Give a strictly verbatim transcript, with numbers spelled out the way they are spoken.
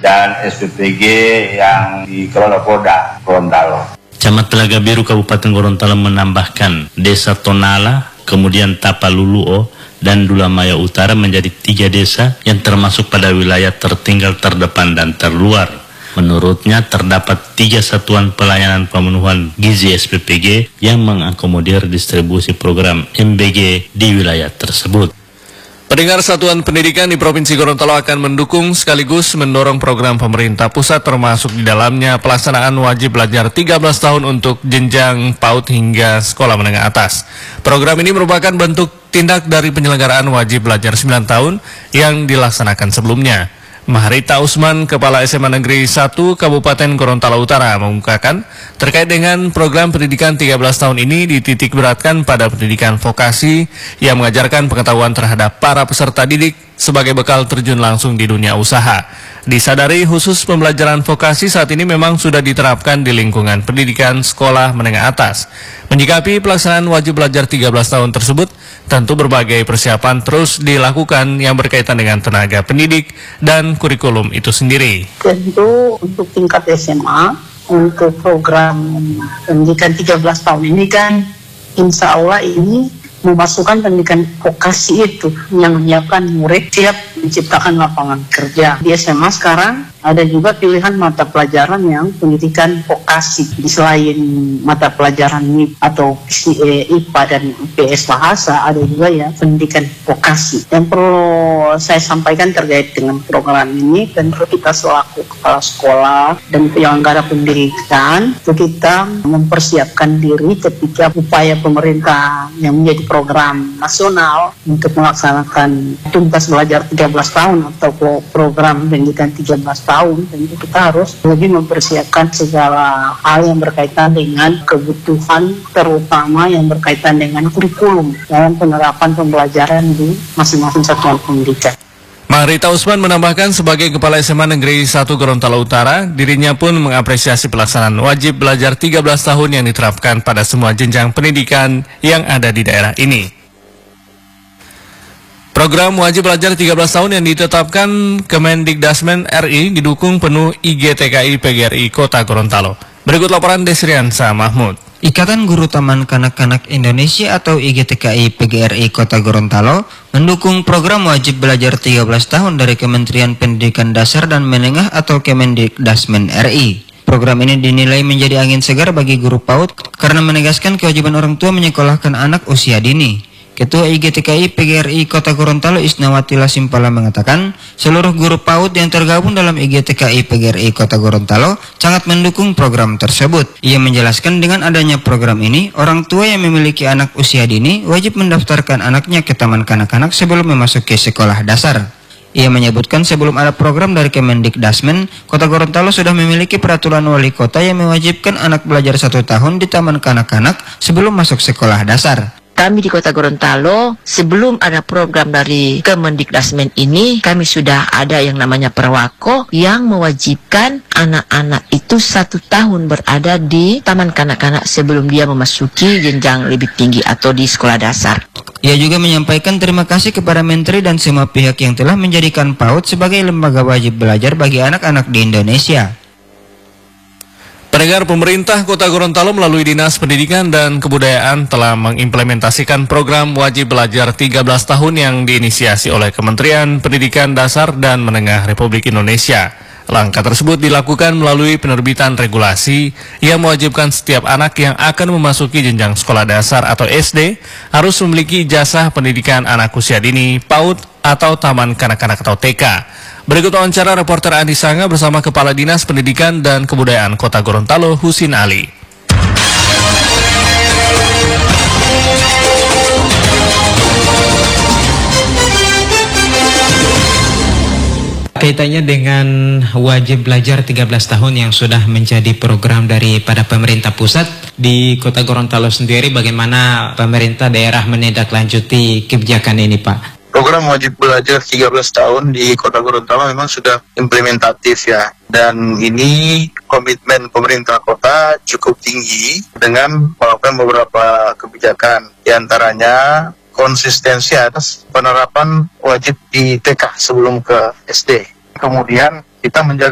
dan S P P G yang dikelola Polda Gorontalo. Camat Telaga Biru Kabupaten Gorontalo menambahkan Desa Tonala, kemudian Tapaluluo, dan Dulamaya Utara menjadi tiga desa yang termasuk pada wilayah tertinggal, terdepan, dan terluar. Menurutnya terdapat tiga satuan pelayanan pemenuhan gizi S P P G yang mengakomodir distribusi program M B G di wilayah tersebut. Pendengar, Satuan Pendidikan di Provinsi Gorontalo akan mendukung sekaligus mendorong program pemerintah pusat termasuk di dalamnya pelaksanaan wajib belajar tiga belas tahun untuk jenjang PAUD hingga sekolah menengah atas. Program ini merupakan bentuk tindak dari penyelenggaraan wajib belajar sembilan tahun yang dilaksanakan sebelumnya. Mahrita Usman, Kepala S M A Negeri satu Kabupaten Gorontalo Utara, mengungkapkan terkait dengan program pendidikan tiga belas tahun ini dititik beratkan pada pendidikan vokasi yang mengajarkan pengetahuan terhadap para peserta didik sebagai bekal terjun langsung di dunia usaha. Disadari khusus pembelajaran vokasi saat ini memang sudah diterapkan di lingkungan pendidikan sekolah menengah atas. Menyikapi pelaksanaan wajib belajar tiga belas tahun tersebut, tentu berbagai persiapan terus dilakukan yang berkaitan dengan tenaga pendidik dan kurikulum itu sendiri. Tentu untuk tingkat S M A, untuk program pendidikan tiga belas tahun ini kan insya Allah ini memasukkan pendidikan vokasi itu yang menyiapkan murid siap menciptakan lapangan kerja. Di S M A sekarang ada juga pilihan mata pelajaran yang pendidikan vokasi. Selain mata pelajaran M I P atau I P A dan I P S bahasa, ada juga ya pendidikan vokasi. Yang perlu saya sampaikan terkait dengan program ini, tentu kita selaku kepala sekolah dan penyelenggara pendidikan, itu kita mempersiapkan diri ketika upaya pemerintah yang menjadi program nasional untuk melaksanakan tuntas belajar tiga belas tahun atau program pendidikan tiga belas tahun, tentu kita harus lebih mempersiapkan segala hal yang berkaitan dengan kebutuhan, terutama yang berkaitan dengan kurikulum dalam penerapan pembelajaran di masing-masing satuan pendidikan. Mahrita Usman menambahkan sebagai Kepala S M A Negeri satu Gorontalo Utara, dirinya pun mengapresiasi pelaksanaan wajib belajar tiga belas tahun yang diterapkan pada semua jenjang pendidikan yang ada di daerah ini. Program wajib belajar tiga belas tahun yang ditetapkan Kemendikdasmen R I didukung penuh I G T K I P G R I Kota Gorontalo. Berikut laporan Desriansa Mahmud. Ikatan Guru Taman Kanak-Kanak Indonesia atau I G T K I P G R I Kota Gorontalo mendukung program wajib belajar tiga belas tahun dari Kementerian Pendidikan Dasar dan Menengah atau Kemendikdasmen R I. Program ini dinilai menjadi angin segar bagi guru PAUD karena menegaskan kewajiban orang tua menyekolahkan anak usia dini. Ketua I G T K I P G R I Kota Gorontalo Isnawati Lasimpala mengatakan seluruh guru PAUD yang tergabung dalam I G T K I P G R I Kota Gorontalo sangat mendukung program tersebut. Ia menjelaskan dengan adanya program ini, orang tua yang memiliki anak usia dini wajib mendaftarkan anaknya ke taman kanak-kanak sebelum memasuki sekolah dasar. Ia menyebutkan sebelum ada program dari Kemendikdasmen, Kota Gorontalo sudah memiliki peraturan wali kota yang mewajibkan anak belajar satu tahun di taman kanak-kanak sebelum masuk sekolah dasar. Kami di Kota Gorontalo, sebelum ada program dari Kemendikdasmen ini, kami sudah ada yang namanya Perwako yang mewajibkan anak-anak itu satu tahun berada di taman kanak-kanak sebelum dia memasuki jenjang lebih tinggi atau di sekolah dasar. Ia juga menyampaikan terima kasih kepada Menteri dan semua pihak yang telah menjadikan PAUD sebagai lembaga wajib belajar bagi anak-anak di Indonesia. Pendengar, pemerintah Kota Gorontalo melalui Dinas Pendidikan dan Kebudayaan telah mengimplementasikan program wajib belajar tiga belas tahun yang diinisiasi oleh Kementerian Pendidikan Dasar dan Menengah Republik Indonesia. Langkah tersebut dilakukan melalui penerbitan regulasi yang mewajibkan setiap anak yang akan memasuki jenjang sekolah dasar atau S D harus memiliki ijazah pendidikan anak usia dini, PAUD, atau Taman Kanak-Kanak atau T K. Berikut wawancara reporter Andi Sanga bersama Kepala Dinas Pendidikan dan Kebudayaan Kota Gorontalo, Husin Ali. Kaitannya dengan wajib belajar tiga belas tahun yang sudah menjadi program daripada pemerintah pusat di Kota Gorontalo sendiri, bagaimana pemerintah daerah menindaklanjuti kebijakan ini, Pak? Program wajib belajar tiga belas tahun di Kota Gorontalo memang sudah implementatif ya. Dan ini komitmen pemerintah kota cukup tinggi dengan melakukan beberapa kebijakan. Di antaranya konsistensi atas penerapan wajib di T K sebelum ke S D. Kemudian kita menjaga